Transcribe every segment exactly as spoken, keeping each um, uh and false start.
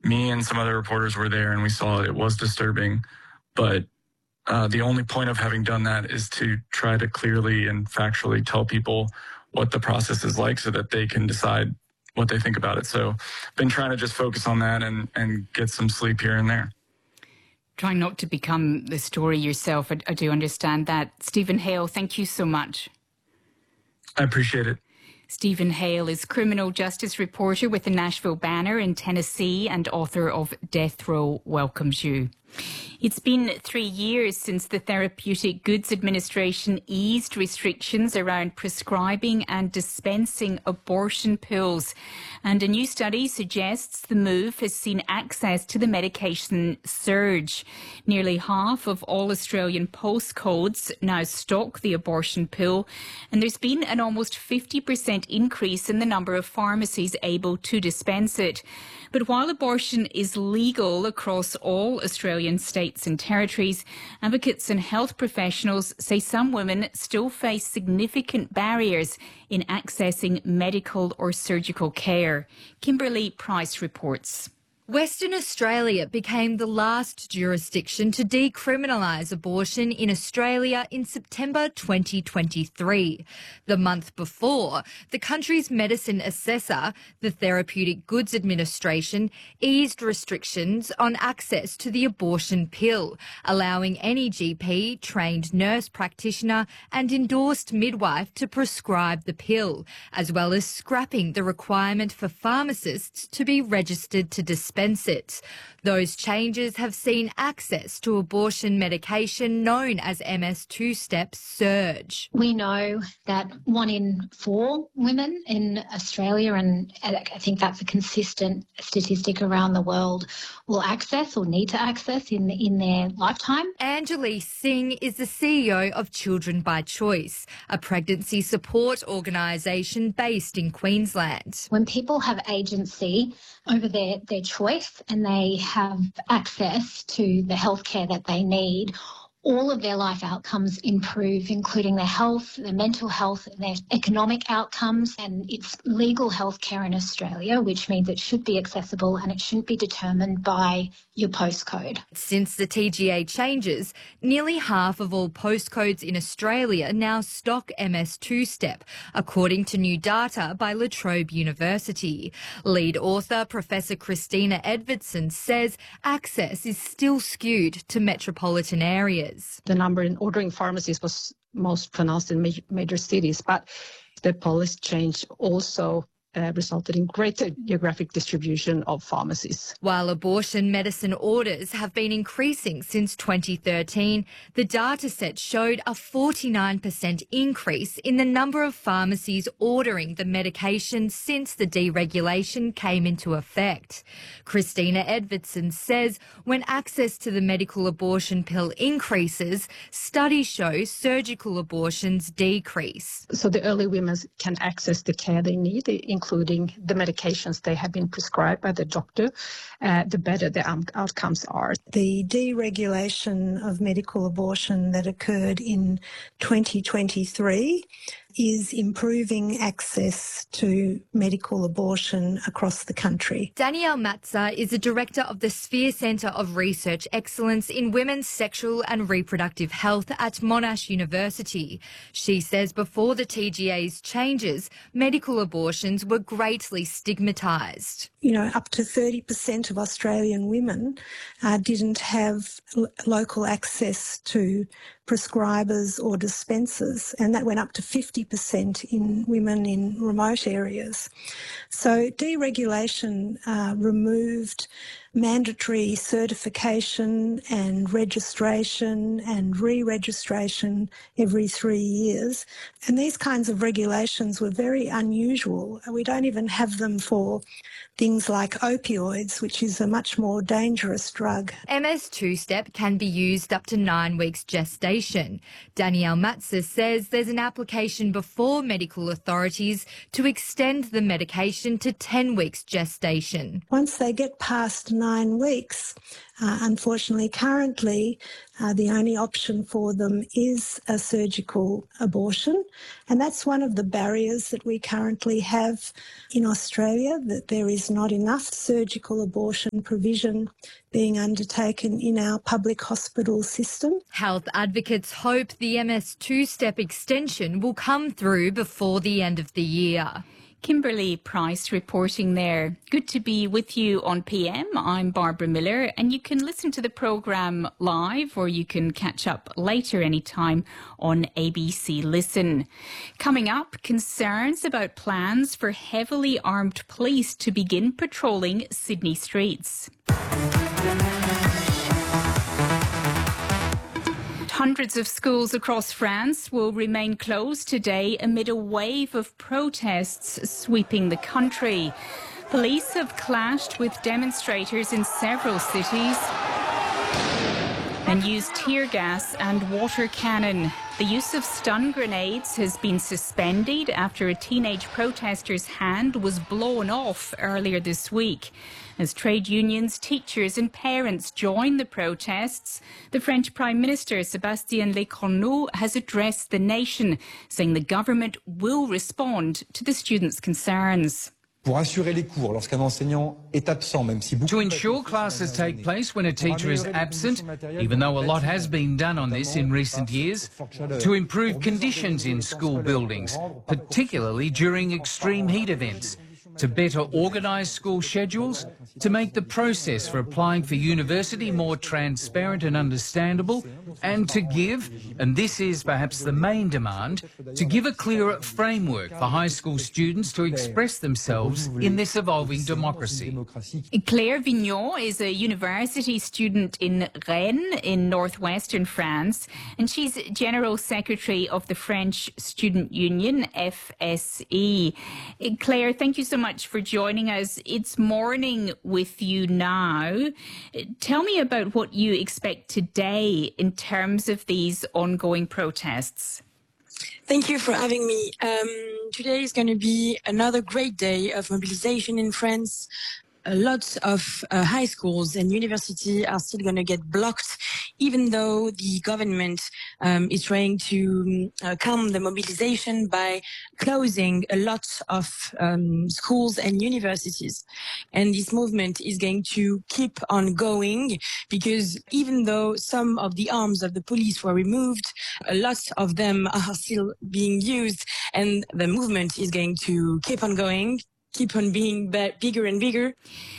Me and some other reporters were there and we saw it. It was disturbing, but uh, the only point of having done that is to try to clearly and factually tell people what the process is like so that they can decide what they think about it. So been trying to just focus on that and, and get some sleep here and there. Trying not to become the story yourself. I, I do understand that. Stephen Hale, thank you so much. I appreciate it. Stephen Hale is criminal justice reporter with the Nashville Banner in Tennessee and author of Death Row Welcomes You. It's been three years since the Therapeutic Goods Administration eased restrictions around prescribing and dispensing abortion pills. And a new study suggests the move has seen access to the medication surge. Nearly half of all Australian postcodes now stock the abortion pill, and there's been an almost fifty percent increase in the number of pharmacies able to dispense it. But while abortion is legal across all Australian states and territories, advocates and health professionals say some women still face significant barriers in accessing medical or surgical care. Kimberly Price reports. Western Australia became the last jurisdiction to decriminalise abortion in Australia in September twenty twenty-three. The month before, the country's medicine assessor, the Therapeutic Goods Administration, eased restrictions on access to the abortion pill, allowing any G P, trained nurse practitioner and endorsed midwife to prescribe the pill, as well as scrapping the requirement for pharmacists to be registered to dispense it. Those changes have seen access to abortion medication known as M S two step surge. We know that one in four women in Australia, and I think that's a consistent statistic around the world, will access or need to access in, in their lifetime. Anjali Singh is the C E O of Children by Choice, a pregnancy support organisation based in Queensland. When people have agency over their, their choice and they have access to the healthcare that they need, all of their life outcomes improve, including their health, their mental health, and their economic outcomes. And it's legal healthcare in Australia, which means it should be accessible and it shouldn't be determined by your postcode. Since the T G A changes, nearly half of all postcodes in Australia now stock M S two step, according to new data by La Trobe University. Lead author Professor Christina Edvardson says access is still skewed to metropolitan areas. The number in ordering pharmacies was most pronounced in major, major cities, but the policy change also Uh, resulted in greater geographic distribution of pharmacies. While abortion medicine orders have been increasing since twenty thirteen, the dataset showed a forty-nine percent increase in the number of pharmacies ordering the medication since the deregulation came into effect. Christina Edvardson says when access to the medical abortion pill increases, studies show surgical abortions decrease. So the early women can access the care they need, including the medications they have been prescribed by the doctor, uh, the better the um, outcomes are. The deregulation of medical abortion that occurred in twenty twenty-three is improving access to medical abortion across the country. Danielle Matza is a director of the Sphere Centre of Research Excellence in Women's Sexual and Reproductive Health at Monash University. She says before the T G A's changes, medical abortions were greatly stigmatised. You know, up to thirty percent of Australian women uh, didn't have l- local access to prescribers or dispensers, and that went up to fifty percent in women in remote areas. So deregulation uh, removed mandatory certification and registration and re-registration every three years. And these kinds of regulations were very unusual. We don't even have them for things like opioids, which is a much more dangerous drug. M S two step can be used up to nine weeks gestation. Danielle Matza says there's an application before medical authorities to extend the medication to ten weeks gestation. Once they get past nine nine weeks. Uh, unfortunately, currently, uh, the only option for them is a surgical abortion. And that's one of the barriers that we currently have in Australia, that there is not enough surgical abortion provision being undertaken in our public hospital system. Health advocates hope the M S two-step extension will come through before the end of the year. Kimberly Price reporting there. Good to be with you on P M. I'm Barbara Miller, and you can listen to the programme live or you can catch up later anytime on A B C Listen. Coming up, concerns about plans for heavily armed police to begin patrolling Sydney streets. Hundreds of schools across France will remain closed today amid a wave of protests sweeping the country. Police have clashed with demonstrators in several cities and used tear gas and water cannon. The use of stun grenades has been suspended after a teenage protester's hand was blown off earlier this week. As trade unions, teachers and parents join the protests, the French Prime Minister Sébastien Lecornu has addressed the nation, saying the government will respond to the students' concerns. To ensure classes take place when a teacher is absent, even though a lot has been done on this in recent years, to improve conditions in school buildings, particularly during extreme heat events, to better organise school schedules, to make the process for applying for university more transparent and understandable, and to give, and this is perhaps the main demand, to give a clearer framework for high school students to express themselves in this evolving democracy. Claire Vignon is a university student in Rennes in northwestern France, and she's General Secretary of the French Student Union, F S E. Claire, thank you so much for joining us. It's morning with you now. Tell me about what you expect today in terms of these ongoing protests. Thank you for having me. Um, today is going to be another great day of mobilization in France. A lot of uh, high schools and universities are still going to get blocked, even though the government um, is trying to uh, calm the mobilization by closing a lot of um, schools and universities. And this movement is going to keep on going because even though some of the arms of the police were removed, a lot of them are still being used, and the movement is going to keep on going. Keep on being bigger and bigger.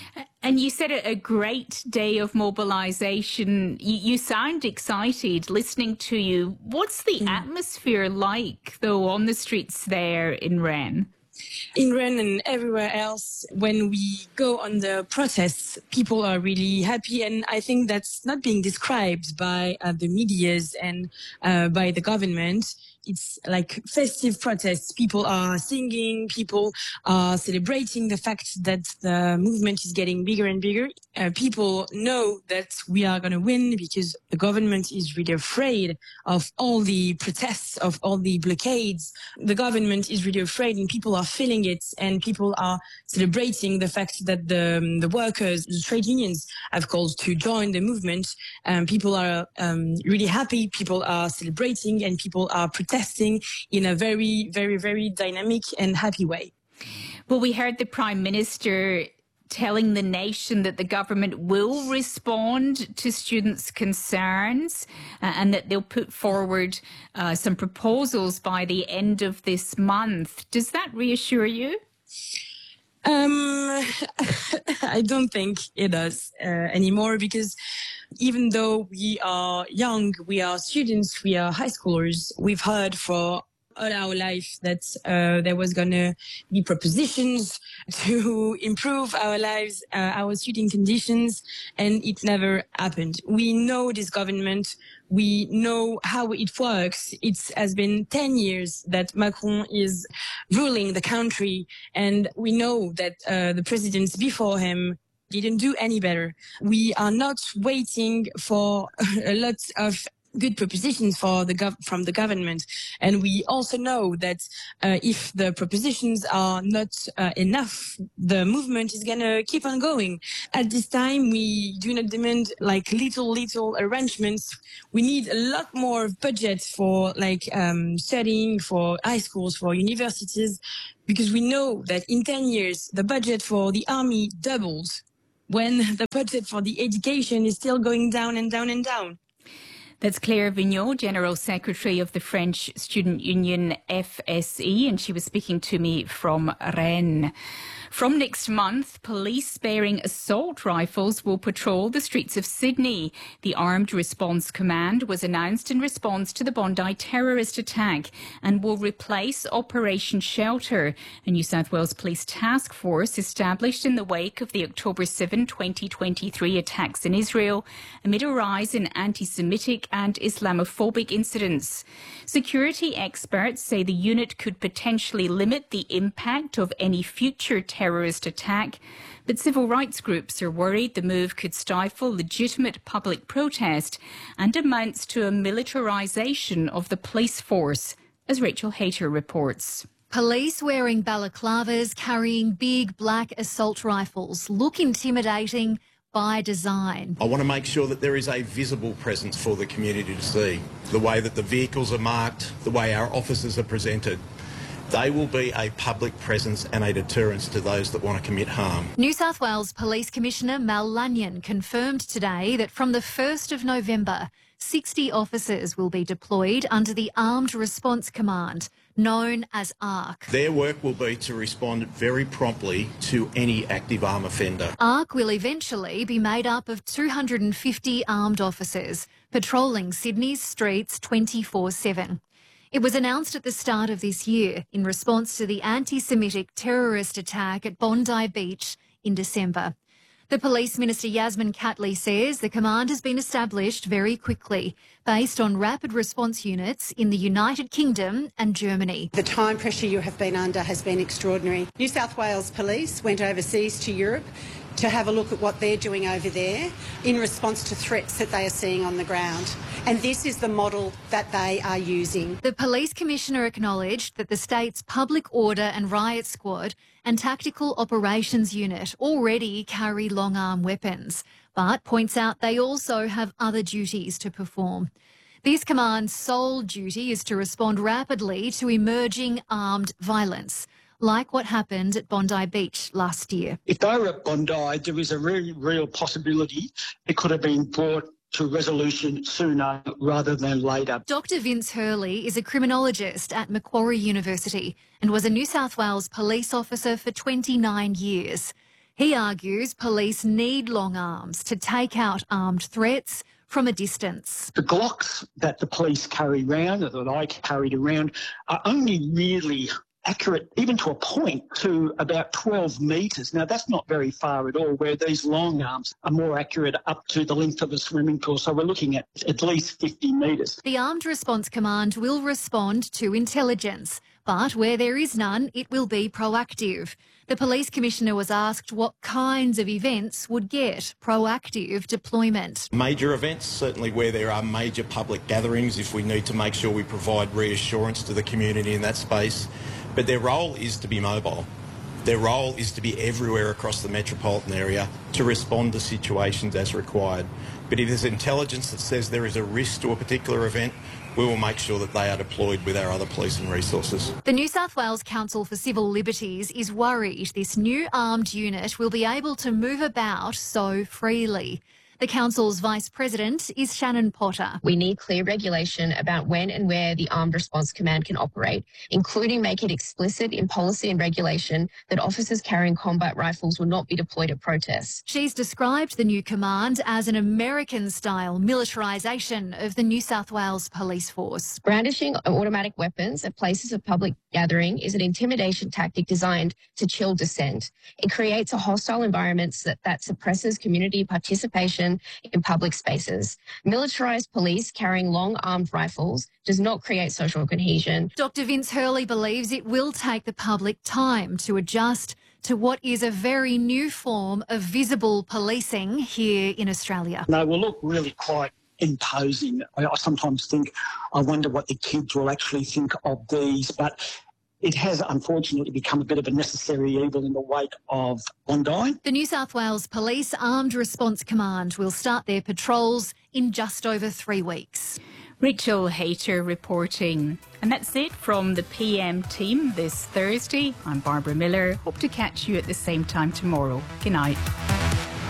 And you said a great day of mobilisation. You, you sound excited listening to you. What's the mm. atmosphere like, though, on the streets there in Rennes? In Rennes and everywhere else, when we go on the protests, people are really happy. And I think that's not being described by uh, the medias and uh, by the government. It's like festive protests. People are singing, people are celebrating the fact that the movement is getting bigger and bigger. Uh, people know that we are going to win because the government is really afraid of all the protests, of all the blockades. The government is really afraid and people are feeling it, and people are celebrating the fact that the, um, the workers, the trade unions have called to join the movement. Um, people are um, really happy, people are celebrating, and people are protesting in a very, very, very dynamic and happy way. Well, we heard the Prime Minister telling the nation that the government will respond to students' concerns uh, and that they'll put forward uh, some proposals by the end of this month. Does that reassure you? Um, I don't think it does uh, anymore, because even though we are young, we are students, we are high schoolers, we've heard for all our life that uh, there was going to be propositions to improve our lives, uh, our student conditions, and it never happened. We know this government. We know how it works. It has been ten years that Macron is ruling the country, and we know that uh, the presidents before him didn't do any better. We are not waiting for a lot of good propositions for the gov- from the government. And we also know that uh, if the propositions are not uh, enough, the movement is going to keep on going. At this time, we do not demand like little, little arrangements. We need a lot more budget for like um, studying, for high schools, for universities, because we know that in ten years, the budget for the army doubles when the budget for the education is still going down and down and down. That's Claire Vigneault, General Secretary of the French Student Union F S E, and she was speaking to me from Rennes. From next month, police bearing assault rifles will patrol the streets of Sydney. The Armed Response Command was announced in response to the Bondi terrorist attack and will replace Operation Shelter, a New South Wales Police task force established in the wake of the October seventh, twenty twenty-three attacks in Israel, amid a rise in anti-Semitic and Islamophobic incidents. Security experts say the unit could potentially limit the impact of any future terrorist attack, but civil rights groups are worried the move could stifle legitimate public protest and amounts to a militarisation of the police force, as Rachel Hayter reports. Police wearing balaclavas, carrying big black assault rifles look intimidating by design. I want to make sure that there is a visible presence for the community to see. The way that the vehicles are marked, the way our officers are presented. They will be a public presence and a deterrence to those that want to commit harm. New South Wales Police Commissioner Mal Lanyon confirmed today that from the first of November, sixty officers will be deployed under the Armed Response Command, known as ARC. Their work will be to respond very promptly to any active armed offender. ARC will eventually be made up of two hundred fifty armed officers, patrolling Sydney's streets twenty-four seven. It was announced at the start of this year in response to the anti-Semitic terrorist attack at Bondi Beach in December. The Police Minister Yasmin Catley says the command has been established very quickly, based on rapid response units in the United Kingdom and Germany. The time pressure you have been under has been extraordinary. New South Wales Police went overseas to Europe to have a look at what they're doing over there in response to threats that they are seeing on the ground. And this is the model that they are using. The Police Commissioner acknowledged that the state's Public Order and Riot Squad and Tactical Operations Unit already carry long-arm weapons, but points out they also have other duties to perform. This command's sole duty is to respond rapidly to emerging armed violence, like what happened at Bondi Beach last year. If they were at Bondi, there is a really real possibility it could have been brought to resolution sooner rather than later. Doctor Vince Hurley is a criminologist at Macquarie University and was a New South Wales police officer for twenty-nine years. He argues police need long arms to take out armed threats from a distance. The Glocks that the police carry around, or that I carried around, are only really accurate, even to a point, to about twelve metres. Now, that's not very far at all, where these long arms are more accurate up to the length of a swimming pool. So we're looking at at least fifty metres. The Armed Response Command will respond to intelligence, but where there is none, it will be proactive. The Police Commissioner was asked what kinds of events would get proactive deployment. Major events, certainly where there are major public gatherings, if we need to make sure we provide reassurance to the community in that space. But their role is to be mobile. Their role is to be everywhere across the metropolitan area to respond to situations as required. But if there's intelligence that says there is a risk to a particular event, we will make sure that they are deployed with our other policing resources. The New South Wales Council for Civil Liberties is worried this new armed unit will be able to move about so freely. The Council's Vice President is Shannon Potter. We need clear regulation about when and where the Armed Response Command can operate, including make it explicit in policy and regulation that officers carrying combat rifles will not be deployed at protests. She's described the new command as an American-style militarisation of the New South Wales Police Force. Brandishing automatic weapons at places of public gathering is an intimidation tactic designed to chill dissent. It creates a hostile environment that, that suppresses community participation in public spaces. Militarised police carrying long armed rifles does not create social cohesion. Doctor Vince Hurley believes it will take the public time to adjust to what is a very new form of visible policing here in Australia. They will look really quite imposing. I, I sometimes think, I wonder what the kids will actually think of these, but it has unfortunately become a bit of a necessary evil in the wake of Bondi. The New South Wales Police Armed Response Command will start their patrols in just over three weeks. Rachel Hayter reporting. And that's it from the P M team this Thursday. I'm Barbara Miller. Hope to catch you at the same time tomorrow. Good night.